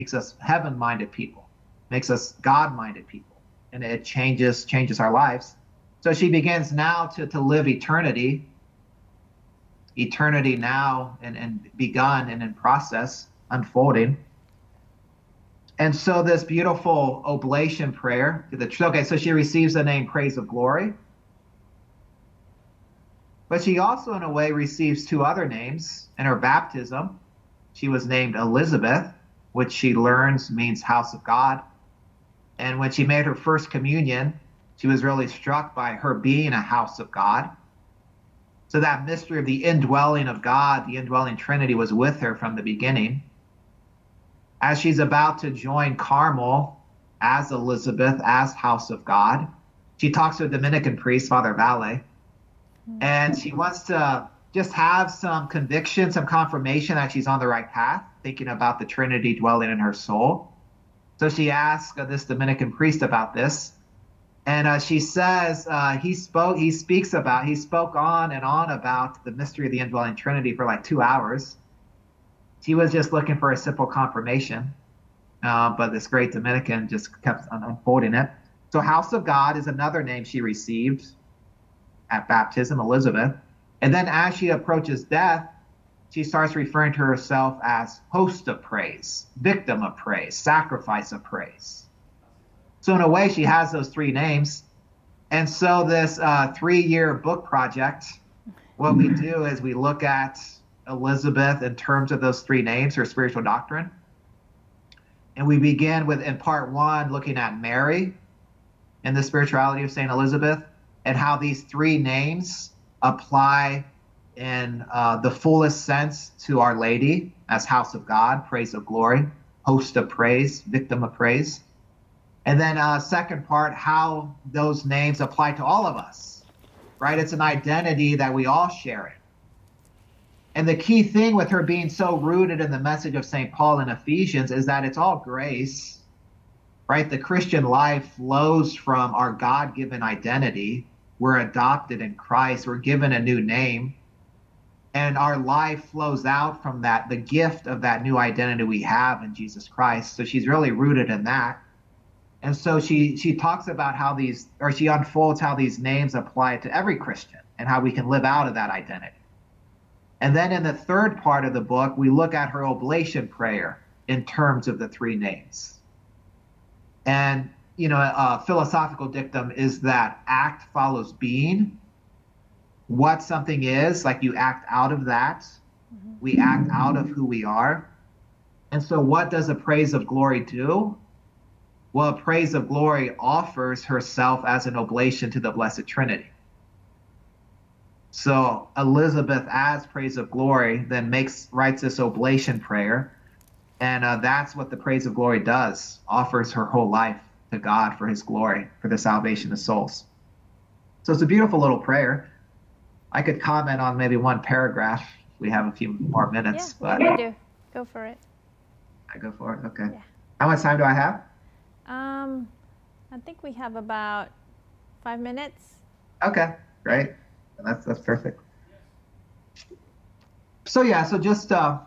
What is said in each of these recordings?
makes us heaven-minded people, makes us God-minded people, and it changes our lives. So she begins now to live eternity now and begun and in process, unfolding. And so this beautiful oblation prayer okay, so she receives the name Praise of Glory, but she also in a way receives two other names in her baptism. She was named Elizabeth, which she learns means house of God. And when she made her first communion, she was really struck by her being a house of God. So that mystery of the indwelling of God, the indwelling Trinity, was with her from the beginning. As she's about to join Carmel as Elizabeth, as house of God, she talks to a Dominican priest, Father Valle, and she wants to just have some conviction, some confirmation that she's on the right path, thinking about the Trinity dwelling in her soul. So she asks this Dominican priest about this. And she says he spoke on and on about the mystery of the indwelling Trinity for like 2 hours. She was just looking for a simple confirmation, but this great Dominican just kept unfolding it. So house of God is another name she received at baptism, Elizabeth. And then as she approaches death, she starts referring to herself as host of praise, victim of praise, sacrifice of praise. So in a way, she has those three names. And so this 3-year book project, what we do is we look at Elizabeth in terms of those three names, her spiritual doctrine. And we begin with, in part 1, looking at Mary and the spirituality of St. Elizabeth and how these three names apply in the fullest sense to Our Lady as house of God, praise of glory, host of praise, victim of praise. And then second part, how those names apply to all of us, right? It's an identity that we all share in. And the key thing with her being so rooted in the message of St. Paul in Ephesians is that it's all grace, right? The Christian life flows from our God-given identity. We're adopted in Christ. We're given a new name. And our life flows out from that, the gift of that new identity we have in Jesus Christ. So she's really rooted in that. And so she talks about how she unfolds how these names apply to every Christian and how we can live out of that identity. And then in the third part of the book, we look at her oblation prayer in terms of the three names. And, a philosophical dictum is that act follows being. What something is, like you act out of that. We act out of who we are. And so what does a praise of glory do? Well, a praise of glory offers herself as an oblation to the Blessed Trinity. So Elizabeth, as praise of glory, then writes this oblation prayer. And that's what the praise of glory does, offers her whole life to God for his glory, for the salvation of souls. So it's a beautiful little prayer. I could comment on maybe one paragraph. We have a few more minutes. Yeah, we do. Go for it. I go for it? Okay. Yeah. How much time do I have? I think we have about 5 minutes. Okay, great. That's perfect. So just so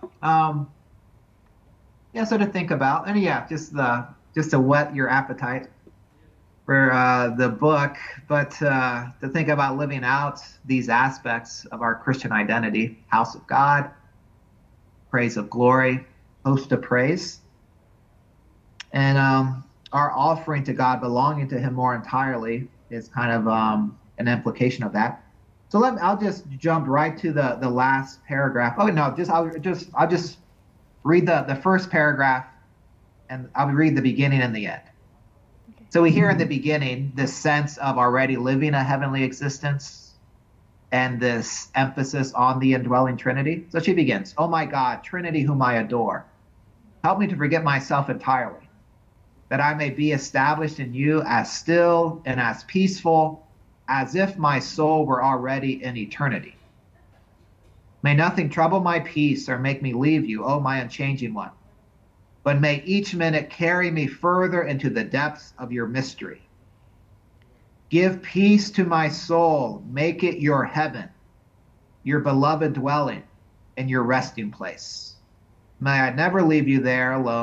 to think about, and just to whet your appetite for the book, but to think about living out these aspects of our Christian identity: house of God, praise of glory, host of praise, and our offering to God, belonging to Him more entirely, is kind of an implication of that. So I'll just jump right to the last paragraph. Oh no, I'll just read the first paragraph, and I'll read the beginning and the end. Okay. So we hear in the beginning this sense of already living a heavenly existence, and this emphasis on the indwelling Trinity. So she begins: "Oh my God, Trinity, whom I adore, help me to forget myself entirely, that I may be established in you as still and as peaceful as if my soul were already in eternity. May nothing trouble my peace or make me leave you, O my unchanging one, but may each minute carry me further into the depths of your mystery. Give peace to my soul, make it your heaven, your beloved dwelling, and your resting place. May I never leave you there alone.